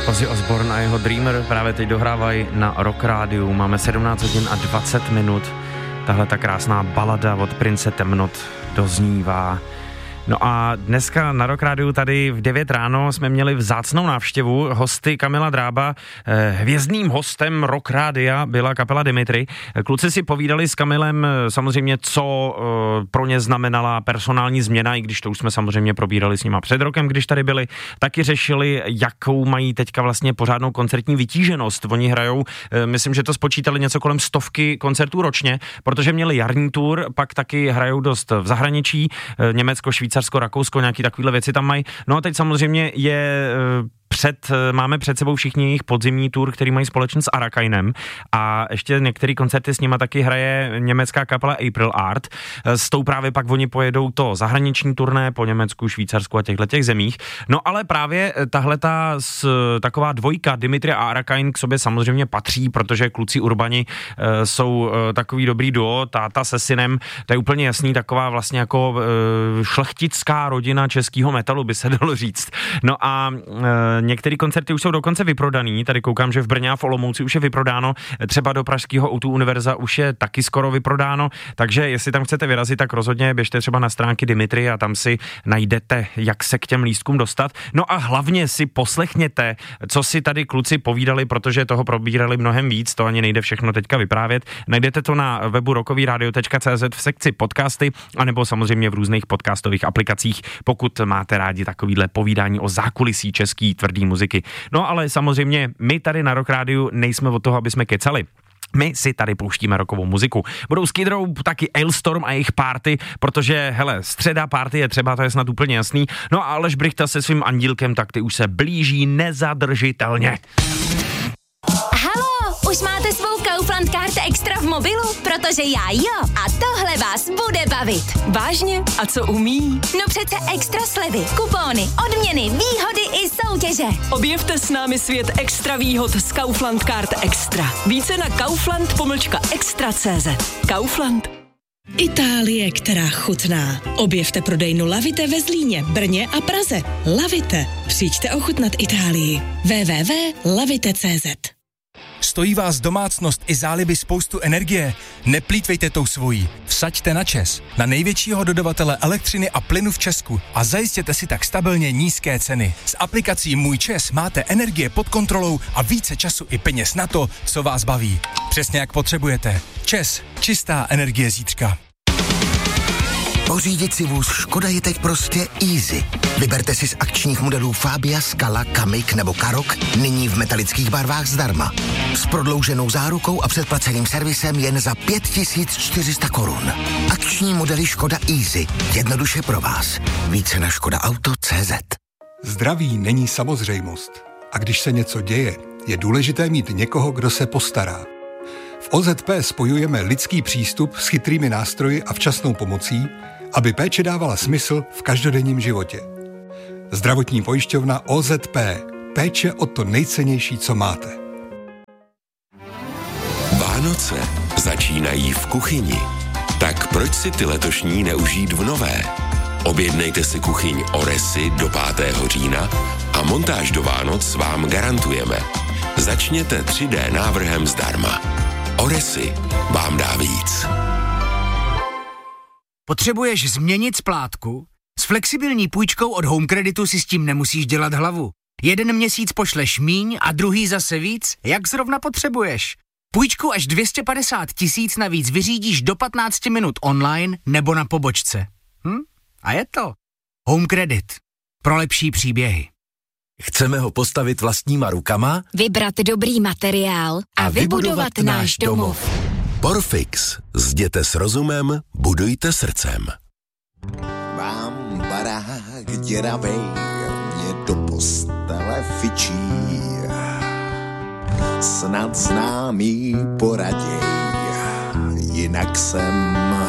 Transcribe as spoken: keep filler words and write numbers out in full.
Ozzy Osbourne a jeho Dreamer právě teď dohrávají na Rock Rádiu. Máme sedmnáct hodin a dvacet minut. Tahle ta krásná balada od Prince temnot doznívá. No a dneska na Rock Rádiu tady v devět ráno jsme měli vzácnou návštěvu hosty Kamila Drába. Hvězdným hostem Rock Rádia byla kapela Dimitri. Kluci si povídali s Kamilem samozřejmě, co pro ně znamenala personální změna, i když to už jsme samozřejmě probírali s nima před rokem, když tady byli. Taky řešili, jakou mají teďka vlastně pořádnou koncertní vytíženost. Oni hrajou, myslím, že to spočítali něco kolem stovky koncertů ročně, protože měli jarní tour, pak taky hrajou dost v zahraničí, Německo, Švýcarsko, Rakousko, nějaký takovýhle věci tam mají. No a teď samozřejmě je před, máme před sebou všichni jejich podzimní tour, který mají společně s Arakainem a ještě některé koncerty s nima taky hraje německá kapela April Art. S tou právě pak oni pojedou to zahraniční turné po Německu, Švýcarsku a těchto těch zemích. No ale právě tahleta taková dvojka Dimitri a Arakain k sobě samozřejmě patří, protože kluci Urbani e, jsou e, takový dobrý duo, táta se synem, to je úplně jasný, taková vlastně jako e, šlechtická rodina českého metalu, by se dalo říct. No a e, některé koncerty už jsou dokonce vyprodaný, tady koukám, že v Brně a v Olomouci už je vyprodáno, třeba do pražského Outu Univerza už je taky skoro vyprodáno, takže jestli tam chcete vyrazit, tak rozhodně běžte třeba na stránky Dimitri a tam si najdete, jak se k těm lístkům dostat. No a hlavně si poslechněte, co si tady kluci povídali, protože toho probírali mnohem víc, to ani nejde všechno teďka vyprávět. Najdete to na webu rockovyradio tečka cé zet v sekci podcasty, anebo samozřejmě v různých podcastových aplikacích, pokud máte rádi takovýhle povídání o zákulisí český tvrdý muziky. No ale samozřejmě my tady na Rock Rádiu nejsme od toho, aby jsme kecali. My si tady pouštíme rockovou muziku. Budou Skid Row, taky Ailstorm a jejich party, protože, hele, středa party je třeba, to je snad úplně jasný. No a Aleš Brychta se svým andílkem, tak ty už se blíží nezadržitelně. Halo, už máte svou Kaufland Card Extra v mobilu? Protože já jo. A tohle vás bude bavit. Vážně? A co umí? No přece extra slevy, kupóny, odměny, výhody i soutěže. Objevte s námi svět extra výhod z Kaufland Card Extra. Více na kaufland pomlčka extra tečka cé zet. Kaufland. Itálie, která chutná. Objevte prodejnu Lavite ve Zlíně, Brně a Praze. Lavite. Přijďte ochutnat Itálii. w w w tečka lavite tečka cé zet. Stojí vás domácnost i záliby spoustu energie? Neplýtvejte tou svojí. Vsaďte na ČEZ, na největšího dodavatele elektřiny a plynu v Česku a zajistěte si tak stabilně nízké ceny. S aplikací Můj ČEZ máte energie pod kontrolou a více času i peněz na to, co vás baví. Přesně jak potřebujete. ČEZ. Čistá energie zítřka. Pořídit si vůz Škoda je teď prostě easy. Vyberte si z akčních modelů Fabia, Scala, Kamiq nebo Karoq nyní v metalických barvách zdarma. S prodlouženou zárukou a předplaceným servisem jen za pět tisíc čtyři sta korun. Akční modely Škoda Easy. Jednoduše pro vás. Více na škoda auto tečka cé zet. Zdraví není samozřejmost. A když se něco děje, je důležité mít někoho, kdo se postará. V O Z P spojujeme lidský přístup s chytrými nástroji a včasnou pomocí, aby péče dávala smysl v každodenním životě. Zdravotní pojišťovna O Z P. Péče o to nejcennější, co máte. Vánoce začínají v kuchyni. Tak proč si ty letošní neužít v nové? Objednejte si kuchyň Oresy do pátého října a montáž do Vánoc vám garantujeme. Začněte tři dé návrhem zdarma. Oresy vám dá víc. Potřebuješ změnit splátku? S flexibilní půjčkou od Home Creditu si s tím nemusíš dělat hlavu. Jeden měsíc pošleš míň a druhý zase víc, jak zrovna potřebuješ. Půjčku až dvě stě padesát tisíc navíc vyřídíš do patnáct minut online nebo na pobočce. Hm? A je to. Home Credit. Pro lepší příběhy. Chceme ho postavit vlastníma rukama? Vybrat dobrý materiál a, a vybudovat, vybudovat náš domov. Porfix. Zděte s rozumem, budujte srdcem. Mám barák děravej, mě do postele fičí. Snad známý poraděj, jinak jsem